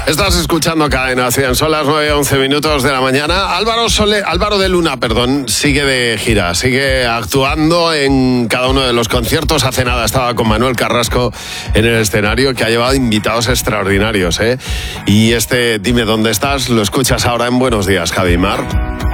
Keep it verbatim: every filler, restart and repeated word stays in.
Estás escuchando Cadena cien, son las nueve y once minutos de la mañana. Álvaro Sole, Álvaro de Luna, perdón, sigue de gira, sigue actuando en cada uno de los conciertos. Hace nada estaba con Manuel Carrasco en el escenario, que ha llevado invitados extraordinarios, ¿eh? Y este Dime dónde estás lo escuchas ahora en Buenos Días, Javi Mar.